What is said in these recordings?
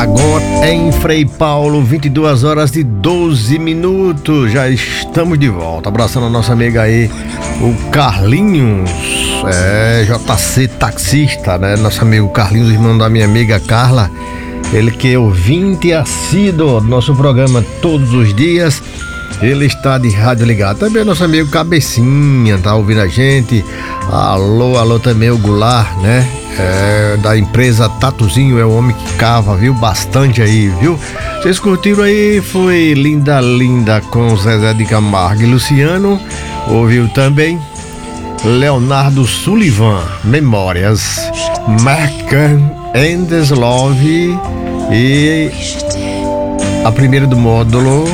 Agora em Frei Paulo, 22 horas e 12 minutos. Já estamos de volta. Abraçando a nossa amiga aí, o Carlinhos. JC taxista, né? Nosso amigo Carlinhos, irmão da minha amiga Carla. Ele que é ouvinte assíduo do nosso programa todos os dias. Ele está de rádio ligado. Também nosso amigo Cabecinha tá ouvindo a gente. Alô também o Goulart, né? Da empresa Tatuzinho, é o homem que cava, viu? Bastante aí, viu? Vocês curtiram aí? Foi Linda com Zezé de Camargo e Luciano. Ouviu também Leonardo Sullivan, Memórias, American and Love e a primeira do módulo,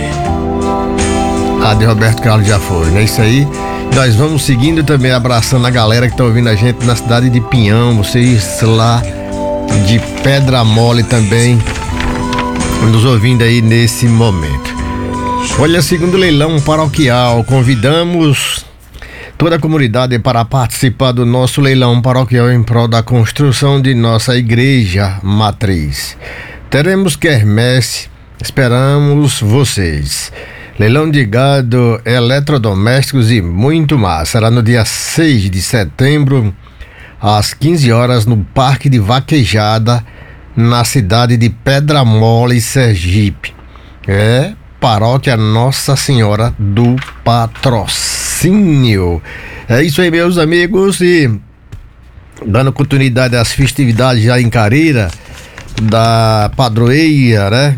a de Roberto Carlos já foi, né? Isso aí. Nós vamos seguindo também, abraçando a galera que tá ouvindo a gente na cidade de Pinhão, vocês lá de Pedra Mole também nos ouvindo aí nesse momento. Olha, segundo leilão paroquial, convidamos toda a comunidade para participar do nosso leilão paroquial em prol da construção de nossa igreja matriz. Teremos quermesse, esperamos vocês. Leilão de gado, eletrodomésticos e muito mais. Será no dia 6 de setembro, às 15 horas, no Parque de Vaquejada, na cidade de Pedra Mole, Sergipe. Paróquia Nossa Senhora do Patrocínio. É isso aí, meus amigos, e dando continuidade às festividades já em Carira, da padroeira, né?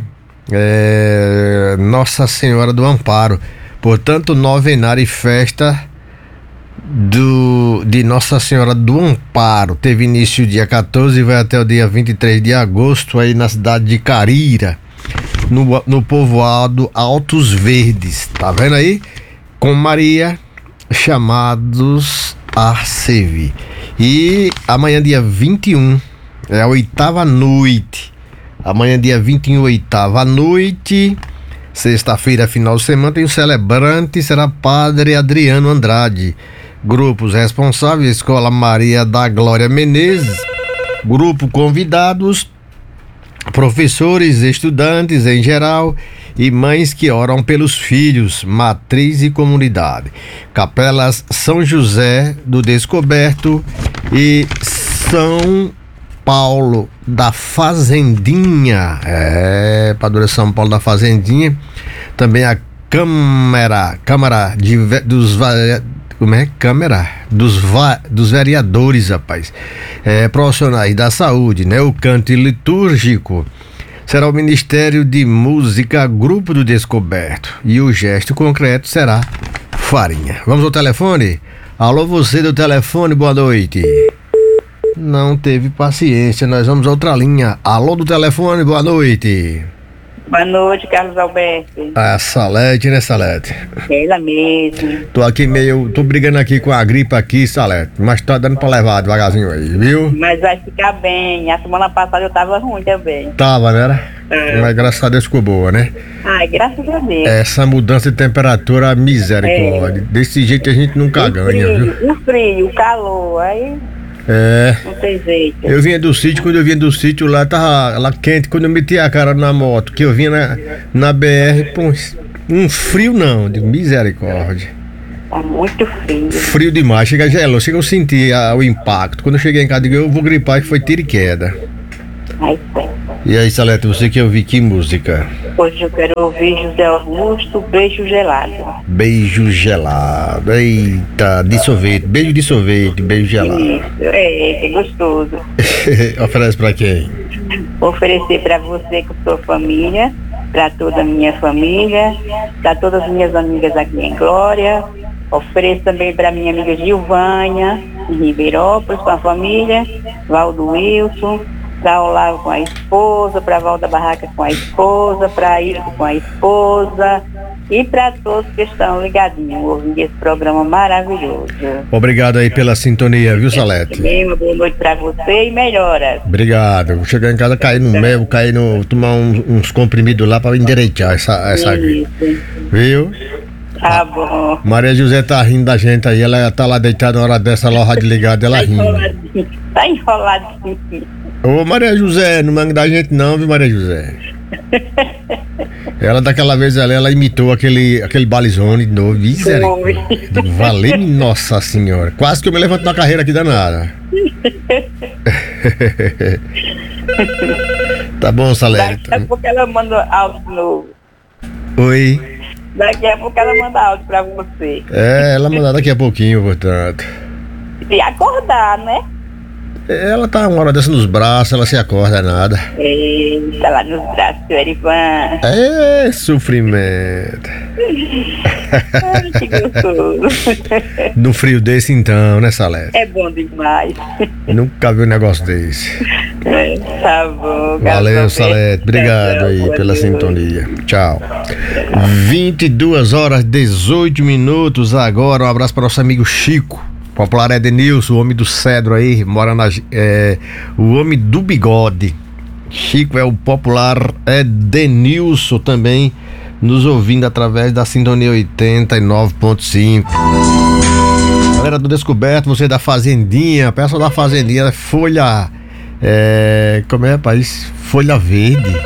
Nossa Senhora do Amparo. Portanto, novenário e festa de Nossa Senhora do Amparo teve início dia 14 e vai até o dia 23 de agosto aí na cidade de Carira, no povoado Altos Verdes, tá vendo aí? Com Maria, chamados a servir. E amanhã dia 21 é a 8ª noite. Amanhã, dia 21, 8ª noite, sexta-feira, final de semana, tem o celebrante, será Padre Adriano Andrade. Grupos responsáveis, Escola Maria da Glória Menezes. Grupo convidados, professores, estudantes em geral e mães que oram pelos filhos, matriz e comunidade. Capelas São José do Descoberto e São Paulo da Fazendinha, Padroeira São Paulo da Fazendinha, também a Câmara dos Vereadores, rapaz, profissionais da saúde, né? O canto litúrgico será o Ministério de Música, Grupo do Descoberto, e o gesto concreto será farinha. Vamos ao telefone? Alô, você do telefone, boa noite. Não teve paciência, nós vamos a outra linha. Alô do telefone, boa noite. Boa noite, Carlos Alberto. Salete, né, Salete? Ela mesmo. Tô brigando aqui com a gripe aqui, Salete, mas tá dando pra levar devagarzinho aí, viu? Mas vai ficar bem, a semana passada eu tava ruim também. Tava, né? Mas graças a Deus ficou boa, né? Ai, graças a Deus. Essa mudança de temperatura, misericórdia. Desse jeito a gente nunca ganha, viu? O frio, o calor, aí... Não tem jeito. Eu vinha do sítio, quando eu vinha do sítio lá tava lá quente, quando eu meti a cara na moto, que eu vinha na BR, pô, um frio não, de misericórdia. Tá muito frio. Frio demais, chega eu senti o impacto. Quando eu cheguei em casa, digo, eu vou gripar, que foi tiro e queda. Aí tem. E aí, Salete, você quer ouvir que música? Hoje eu quero ouvir José Augusto, Beijo Gelado. Beijo gelado, eita, de sorvete, beijo de sorvete, beijo gelado. Isso, que gostoso. Oferece pra quem? Vou oferecer pra você com sua família, pra toda a minha família, pra todas as minhas amigas aqui em Glória. Ofereço também pra minha amiga Gilvânia, em Ribeirópolis, com a família, Valdo Wilson, para Olavo com a esposa, para Valda Barraca com a esposa, para Ilko com a esposa e para todos que estão ligadinhos ouvindo esse programa maravilhoso. Obrigado aí pela sintonia, viu, Salete? Uma boa noite para você e melhoras. Obrigado. Vou chegar em casa, cair no mel, tomar uns comprimidos lá para endireitar essa gripe. Viu? Tá bom. Maria José tá rindo da gente aí, ela tá lá deitada na hora dessa, lá o rádio ligado, ela rindo. Tá enroladinho. Ô Maria José, não manda da gente não, viu, Maria José? Ela daquela vez ela imitou aquele Balizone de novo. Misericórdia. Valeu, nossa senhora. Quase que eu me levanto na carreira aqui danada. Tá bom, Salete. Daqui a pouco ela manda áudio novo. Oi. Daqui a pouco ela manda áudio pra você. Ela manda daqui a pouquinho, portanto. Se acordar, né? Ela tá uma hora dessa nos braços, ela se acorda nada. Eita, lá nos braços do Erivan. É, sofrimento. Ai, que gostoso. No frio desse então, né, Salete? É bom demais. Nunca vi um negócio desse. Tá bom. Valeu, Salete. Obrigado aí pela sintonia. Tchau. 22 horas 18 minutos agora. Um abraço para nosso amigo Chico. Popular Edenilson, o homem do cedro aí, mora o homem do bigode. Chico é o popular Edenilson também, nos ouvindo através da sintonia 89.5. Galera do Descoberto, você da Fazendinha, peça da Fazendinha, Folha. Como é, rapaz? Folha Verde.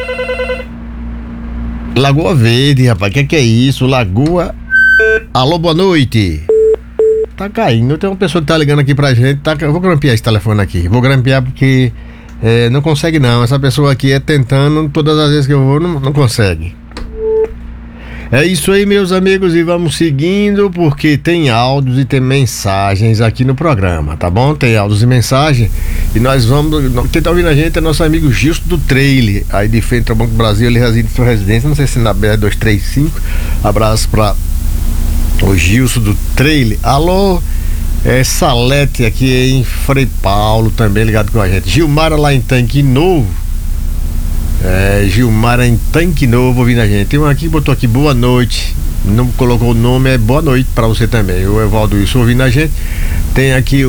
Lagoa Verde, rapaz, que é isso? Lagoa. Alô, boa noite. Tá caindo, tem uma pessoa que tá ligando aqui pra gente, eu vou grampear esse telefone aqui, vou grampear porque não consegue não, essa pessoa aqui tentando, todas as vezes que eu vou, não consegue. É isso aí, meus amigos, e vamos seguindo, porque tem áudios e tem mensagens aqui no programa, tá bom? Tem áudios e mensagens, e nós vamos, quem tá ouvindo a gente é nosso amigo Gilson do Trailer, aí de frente ao Banco do Brasil, ele reside em sua residência, não sei se na BR-235, abraço pra o Gilson do Trailer. Alô, Salete aqui em Frei Paulo também ligado com a gente. Gilmara lá em Tanque Novo. Gilmara em Tanque Novo ouvindo a gente. Tem um aqui que botou aqui boa noite. Não colocou o nome, boa noite pra você também. O Evaldo Wilson ouvindo a gente. Tem aqui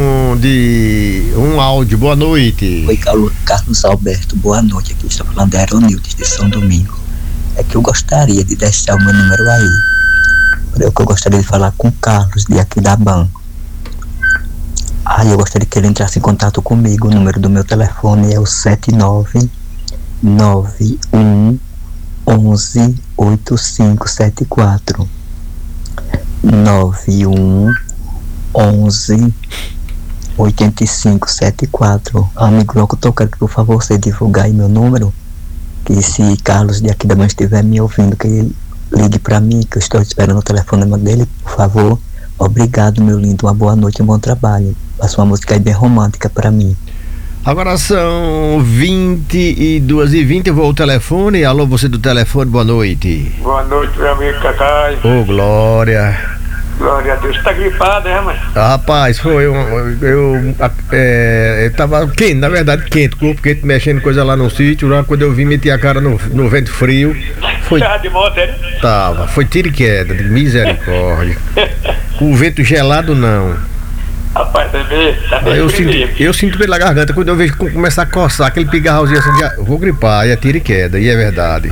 um áudio, boa noite. Oi, Carlos Alberto, boa noite. Aqui estou falando da Aeronildes de São Domingo. É que eu gostaria de deixar o meu número aí. Eu gostaria de falar com o Carlos de aqui da BAN. Eu gostaria que ele entrasse em contato comigo. O número do meu telefone é o 7991118574. 91118574. Amigo locutor, quero que por favor você divulgar aí meu número. Que se Carlos de aqui da BAN estiver me ouvindo, que ele ligue pra mim, que eu estou esperando o telefonema dele, por favor. Obrigado, meu lindo, uma boa noite e um bom trabalho. Passa uma música aí bem romântica pra mim. Agora são 22h20, eu vou ao telefone. Alô, você do telefone, boa noite. Boa noite, meu amigo Cacai. Ô, Glória. Glória a Deus. Tá gripado, né, mano? Rapaz, foi eu tava quente, na verdade quente, corpo quente, mexendo coisa lá no sítio. Lá quando eu vim, meti a cara no vento frio. Foi, de moto, né? Tava, foi tiro e queda, de misericórdia. O vento gelado não. Rapaz, tá bem eu sinto pela garganta, quando eu vejo começar a coçar, aquele pigarrozinho assim, eu vou gripar, aí é tiro e queda, e é verdade.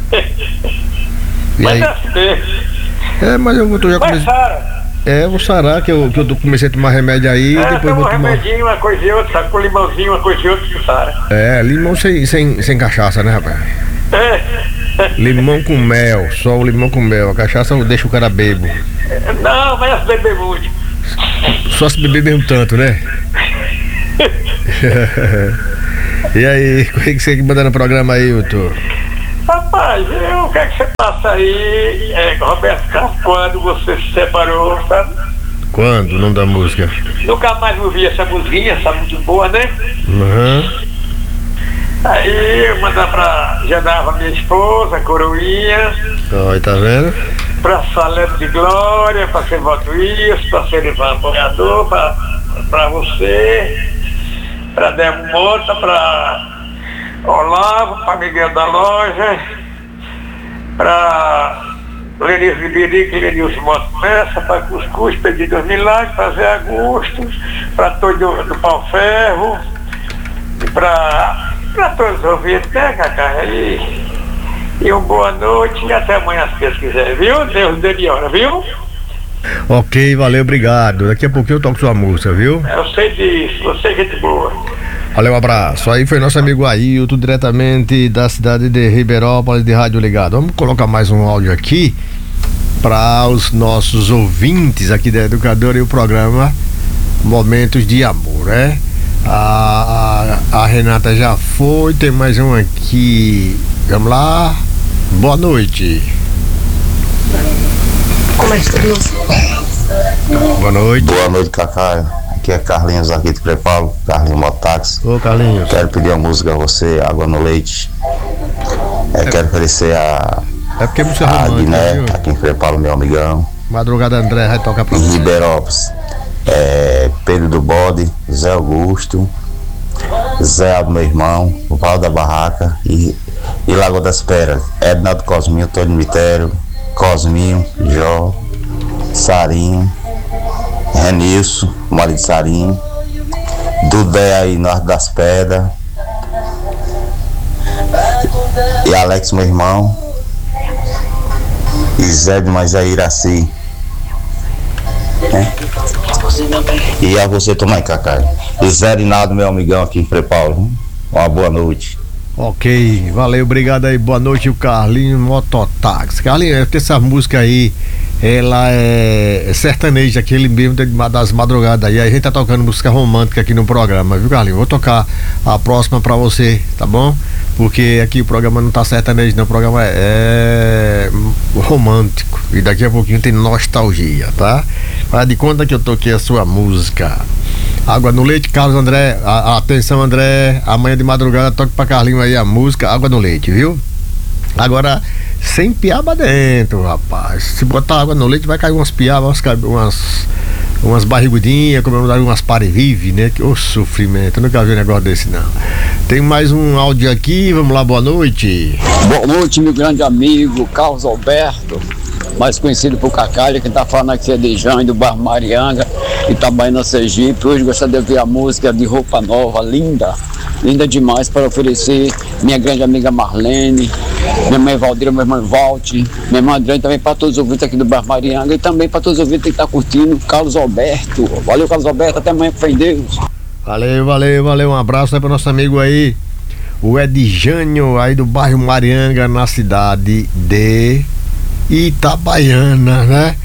Mas assim mesmo. Mas eu já comecei. Sara. Eu vou sarar, que eu comecei a tomar remédio aí, depois vou tomar. Um remedinho, uma coisa e outra, sabe? Com limãozinho, uma coisa e outra, que sara. Limão sem cachaça, né, rapaz? Limão com mel, só o limão com mel. A cachaça deixa o cara bebo. Não, mas se beber muito. Só se beber mesmo tanto, né? E aí, o que você manda no programa aí, doutor? Rapaz, eu quero que você passa aí, Roberto Carlos, quando você se separou, sabe? Quando? O nome da música? Nunca mais ouvi essa musiquinha, essa muito boa, né? Aí eu mandar pra Genava, minha esposa, Coroinha. Aí, tá vendo? Pra Salete de Glória, pra ser voto isso, pra ser Ivan apoiador, pra você, pra Demo Mota, pra Olavo, pra Miguel da Loja, pra Lenilson de Birique, Lenilson Moto Messa, pra Cuscuz, Pedidos Milagres, pra Zé Augusto, pra todo do Pau Ferro, e pra todos os ouvintes, né, Cacá? E uma boa noite e até amanhã, se Deus quiser, viu? Deus dê de hora, viu? Ok, valeu, obrigado. Daqui a pouquinho eu toco sua música, viu? Eu sei disso, você é gente boa. Valeu, um abraço. Aí foi nosso amigo Ailton, diretamente da cidade de Ribeirópolis, de Rádio Ligado. Vamos colocar mais um áudio aqui para os nossos ouvintes aqui da Educadora e o programa Momentos de Amor, né? A Renata já foi, tem mais um aqui. Vamos lá. Boa noite. Boa noite. Boa noite, Cacá. Aqui é Carlinhos aqui de Preparo, Carlinhos Mototáxi. Ô, Carlinhos. Quero pedir uma música a você, Água no Leite. Quero oferecer a porque é música romântica, Guiné, viu? aqui em Preparo, meu amigão. Madrugada André vai tocar pra Em você. Ribeirópolis, Pedro do Bode, Zé Augusto, Zé do meu irmão, o Val da Barraca e Lagoa das Peras, Ednaldo Cosminho, Tony Mitério, Cosminho, Jó, Sarinho, Renilson, marido de Sarinho, Dudé aí, Norte das Pedras, e Alex, meu irmão, e Zé de Majairaci. E a você também, Cacá. E Zé Rinaldo, meu amigão aqui em Preparo. Uma boa noite. Ok, valeu, obrigado aí, boa noite, o Carlinhos Mototáxi. Carlinhos, é porque essa música aí, ela é sertaneja, aquele mesmo das madrugadas aí, a gente tá tocando música romântica aqui no programa, viu, Carlinhos? Vou tocar a próxima pra você, tá bom? Porque aqui o programa não tá sertanejo, não, o programa é romântico, e daqui a pouquinho tem nostalgia, tá? Faz de conta que eu toquei a sua música. Água no Leite, Carlos André, atenção André, amanhã de madrugada toque pra Carlinhos aí a música Água no Leite, viu? Agora, sem piaba dentro, rapaz. Se botar água no leite vai cair umas piabas, umas barrigudinhas, como umas parevive, né? Que sofrimento, eu nunca vi um negócio desse não. Tem mais um áudio aqui, vamos lá, boa noite. Boa noite, meu grande amigo Carlos Alberto, mais conhecido por Cacalha, quem tá falando aqui é de Jane, do bairro Marianga, Itabaiana, Sergipe. Hoje gostaria de ouvir a música de Roupa Nova, linda demais, para oferecer minha grande amiga Marlene, minha mãe Valdira, meu irmão Valt, minha irmã Adriane, também para todos os ouvintes aqui do bairro Marianga e também para todos os ouvintes que estão curtindo Carlos Alberto. Valeu, Carlos Alberto, até amanhã, fé em Deus. Valeu, um abraço aí para nosso amigo aí, o Edjânio, aí do bairro Marianga, na cidade de Itabaiana, né?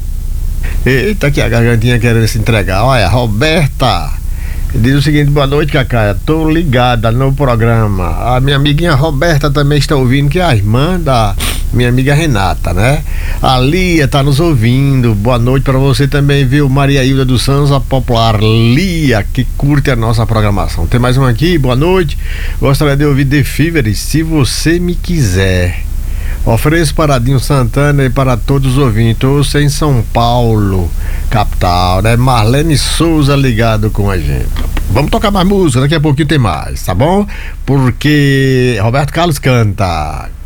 Eita, que a gargantinha querendo se entregar. Olha, Roberta diz o seguinte: boa noite, Cacá, tô ligada no programa. A minha amiguinha Roberta também está ouvindo, que é a irmã da minha amiga Renata, né? A Lia tá nos ouvindo. Boa noite para você também, viu? Maria Hilda dos Santos, a popular Lia, que curte a nossa programação. Tem mais um aqui, boa noite. Gostaria de ouvir The Fevers, Se Você Me Quiser. Ofereço para Dinho Santana e para todos os ouvintes. Ouço em São Paulo, capital, né? Marlene Souza ligado com a gente. Vamos tocar mais música, daqui a pouquinho tem mais, tá bom? Porque Roberto Carlos canta